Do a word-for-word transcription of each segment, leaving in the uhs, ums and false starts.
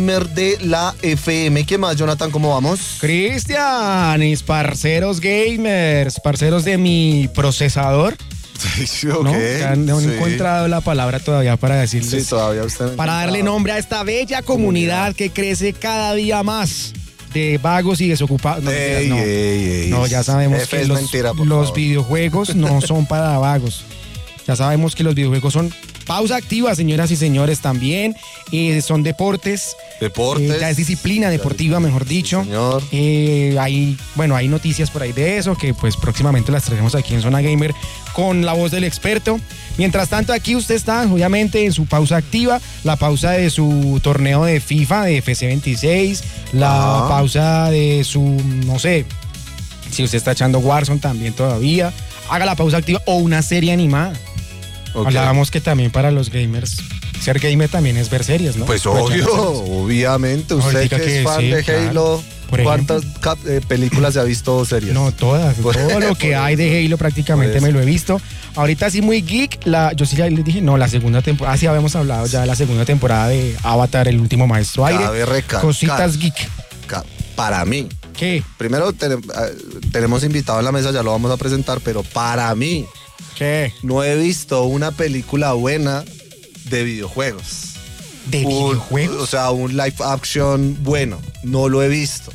de la F M. ¿Qué más, Jonathan? ¿Cómo vamos? Cristian, mis parceros gamers, parceros de mi procesador. Sí, okay. No, ya no he sí. encontrado la palabra todavía para decirles. Sí, todavía usted. Para darle nombre a esta bella comunidad, comunidad que crece cada día más de vagos y desocupados. No, ey, no, ey, ey. no, ya sabemos F que es los, mentira, por los favor. videojuegos no son para vagos. Ya sabemos que los videojuegos son pausa activa, señoras y señores, también. Eh, son deportes. Deportes. Eh, ya es disciplina deportiva, mejor dicho. Sí, señor. Eh, hay, bueno, hay noticias por ahí de eso que pues próximamente las traemos aquí en Zona Gamer con la voz del experto. Mientras tanto, aquí usted está, obviamente, en su pausa activa, la pausa de su torneo de FIFA, de F C veintiséis, la ah. pausa de su, no sé, si usted está echando Warzone también todavía, haga la pausa activa o una serie animada. Okay. Hablábamos que también para los gamers, ser gamer también es ver series, ¿no? Pues obvio, obviamente. Usted que es que fan sí, de Halo, claro. ¿Cuántas cap- eh, películas se ha visto o series? No, todas. Todo lo que hay de Halo prácticamente pues. me lo he visto. Ahorita sí muy geek, la, yo sí ya les dije, no, la segunda temporada, ah, sí habíamos hablado ya de la segunda temporada de Avatar, el último maestro aire. Cabe recalcar, cositas geek. Ca- para mí. ¿Qué? Primero ten- tenemos invitado en la mesa, ya lo vamos a presentar, pero para mí. ¿Qué? No he visto una película buena de videojuegos. ¿De un, videojuegos? O sea, un live action bueno. No lo he visto.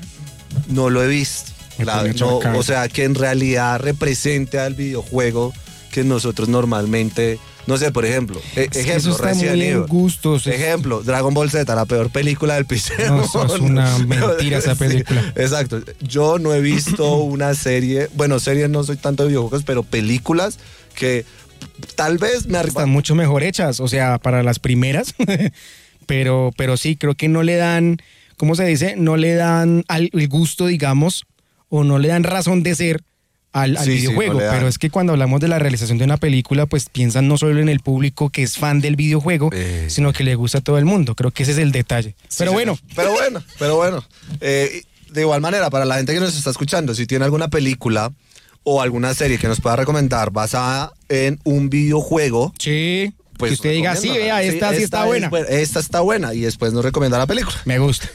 No lo he visto. La, no, o sea, que en realidad represente al videojuego que nosotros normalmente... No sé, por ejemplo, e- es ejemplo, eso está Resident muy en Evil. Gustos. Ejemplo, Dragon Ball Z, la peor película del piso. No, eso es una mentira esa película. Sí, exacto. Yo no he visto una serie, bueno, series no soy tanto de videojuegos, pero películas que tal vez me arriba. Están mucho mejor hechas, o sea, para las primeras, pero, pero sí, creo que no le dan, ¿cómo se dice? No le dan al, el gusto, digamos, o no le dan razón de ser al, al sí, videojuego, sí, no pero es que cuando hablamos de la realización de una película, pues piensan no solo en el público que es fan del videojuego, eh. sino que le gusta a todo el mundo. Creo que ese es el detalle. Sí, pero, bueno. pero bueno. Pero bueno, eh, de igual manera, para la gente que nos está escuchando, si tiene alguna película o alguna serie que nos pueda recomendar basada en un videojuego. Sí. Pues que usted diga, sí, vea, esta sí, sí está buena. Es, esta está buena y después nos recomienda la película. Me gusta.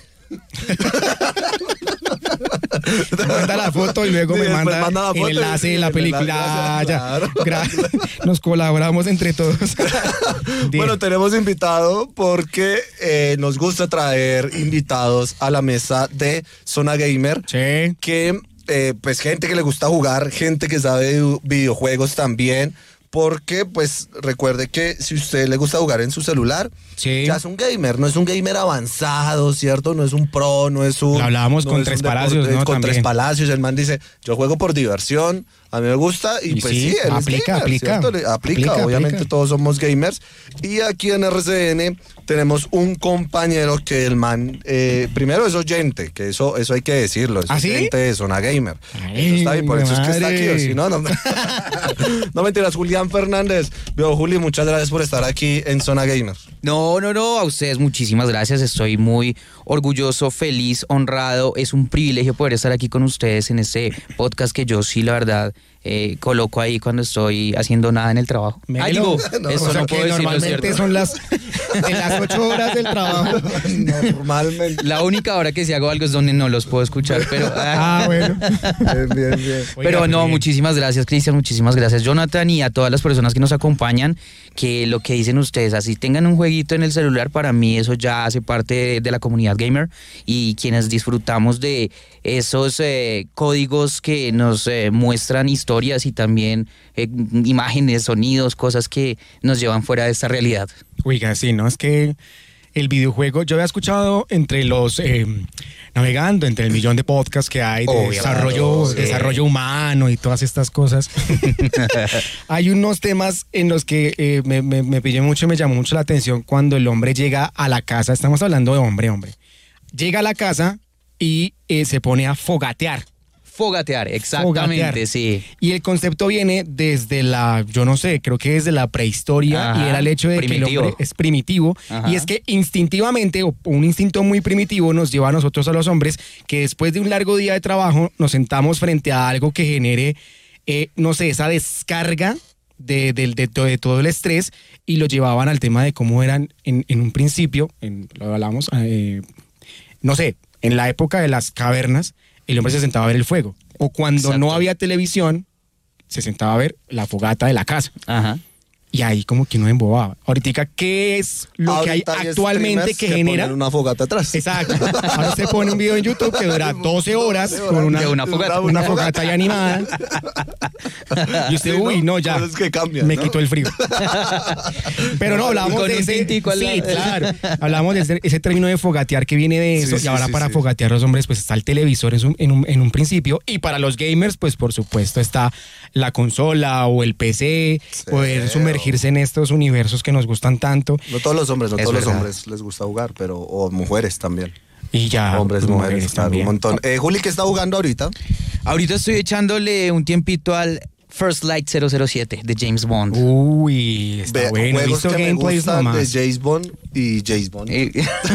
Me manda la foto y luego sí, me manda, manda el enlace de la película. Claro, claro. Nos colaboramos entre todos. Bueno, tenemos invitado porque eh, nos gusta traer invitados a la mesa de Zona Gamer. Sí. Que, eh, pues, gente que le gusta jugar, gente que sabe de videojuegos también. Porque, pues, recuerde que si a usted le gusta jugar en su celular, sí. ya es un gamer, no es un gamer avanzado, ¿cierto? No es un pro, no es un... Lo hablábamos no con Tres Palacios, ¿no? Con También. Tres Palacios, el man dice, yo juego por diversión, a mí me gusta, y, y pues sí, sí él aplica, es gamer, aplica, aplica, aplica, obviamente aplica. Todos somos gamers. Y aquí en R C N tenemos un compañero que el man, eh, primero es oyente, que eso, eso hay que decirlo, es ¿Ah, oyente sí? de Zona Gamer. Ay, eso está ahí, por eso madre. es que está aquí, o si no, no, no mentiras, Julián Fernández. Veo, Juli, muchas gracias por estar aquí en Zona Gamer. No, no, no, a ustedes muchísimas gracias, estoy muy orgulloso, feliz, honrado, es un privilegio poder estar aquí con ustedes en este podcast que yo sí, la verdad, eh, coloco ahí cuando estoy haciendo nada en el trabajo. Ah, digo, no, eso o sea no puedo decirlo, normalmente ¿cierto? Son las, de las ocho horas del trabajo. Normalmente. La única hora que si hago algo es donde no los puedo escuchar, pero... Ah, bueno. Bien, bien, bien. Pero no, muchísimas gracias, Cristian, muchísimas gracias, Jonathan, y a todas las personas que nos acompañan, que lo que dicen ustedes, así tengan un jueguito en el celular, para mí eso ya hace parte de, de la comunidad gamer, y quienes disfrutamos de esos eh, códigos que nos eh, muestran historias y también eh, imágenes, sonidos, cosas que nos llevan fuera de esta realidad. Oiga, sí, ¿no? Es que el videojuego, yo había escuchado entre los, eh, navegando entre el millón de podcasts que hay de oh, desarrollo, sí. desarrollo humano y todas estas cosas, hay unos temas en los que eh, me, me, me pillé mucho y me llamó mucho la atención cuando el hombre llega a la casa, estamos hablando de hombre, hombre, llega a la casa y eh, se pone a fogatear. Fogatear, exactamente, Fogatear. sí. Y el concepto viene desde la, yo no sé, creo que desde la prehistoria. Ajá, y era el hecho de primitivo. que el hombre es primitivo. Ajá. Y es que instintivamente, o un instinto muy primitivo nos lleva a nosotros, a los hombres, que después de un largo día de trabajo nos sentamos frente a algo que genere, eh, no sé, esa descarga de, de, de, de todo el estrés y lo llevaban al tema de cómo eran en, en un principio, en, lo hablamos, eh, no sé, en la época de las cavernas, el hombre se sentaba a ver el fuego. O cuando Exacto. no había televisión, se sentaba a ver la fogata de la casa. Ajá. Y ahí como que uno embobaba. Ahorita, ¿qué es lo Ahorita que hay actualmente que, que genera? Poner una fogata atrás. Exacto. Ahora se pone un video en YouTube que dura doce horas con una, una fogata. Una fogata ya animada. Y usted, sí, uy, no, no ya. Es que cambia, me ¿no? quitó el frío. Pero no, hablamos de ese. Sí, claro. Hablamos de ese, ese término de fogatear que viene de eso. Sí, y ahora sí, para sí. fogatear los hombres, pues está el televisor en un, en, un, en un principio. Y para los gamers, pues por supuesto está la consola o el P C, sí, poder sumergir en estos universos que nos gustan tanto. No todos los hombres, no es todos verdad. los hombres les gusta jugar, pero o mujeres también. Y ya. Hombres, pues, mujeres, mujeres claro, también. un montón. Eh, Juli, ¿qué está jugando ahorita? Ahorita estoy echándole un tiempito al First Light cero cero siete de James Bond. Uy, está Ve, bueno. He juegos visto que me gameplays gustan nomás. de James Bond y James Bond. Eh,